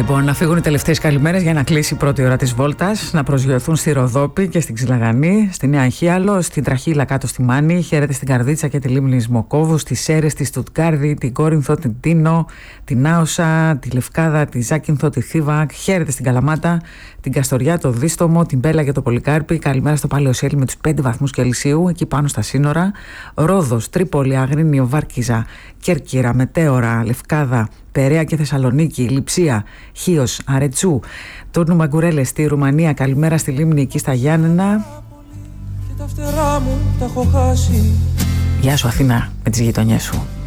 Λοιπόν, να φύγουν οι τελευταίες καλημέρες για να κλείσει η πρώτη ώρα της βόλτας. Να προσγειωθούν στη Ροδόπη και στην Ξυλαγανή, στη Νέα Χίαλο, στην Τραχύλα κάτω στη Μάνη. Χαίρετε στην Καρδίτσα και τη Λίμνη Σμοκόβου, στις Σέρρες, τη Στουτγκάρδη, την Κόρινθο, την Τίνο, την Άωσα, τη Λευκάδα, τη Ζάκυνθο, τη Θήβα. Χαίρετε στην Καλαμάτα, την Καστοριά, το Δίστομο, την Μπέλα και το Πολυκάρπι. Καλημέρα στο Παλαιοσέλι με τους 5 βαθμούς Κελσίου, εκεί πάνω στα σύνορα. Ρόδος, Τρίπολη, Αγρίνιο, Βάρκιζα, Κέρκυρα, Μετέωρα, Λευκάδα, Περαία και Θεσσαλονίκη, Λειψία, Χίος, Αρετσού, Τούρνου Μαγκουρέλες στη Ρουμανία. Καλημέρα στη Λίμνη εκεί στα Γιάννενα. Γεια σου Αθήνα με τις γειτονιές σου.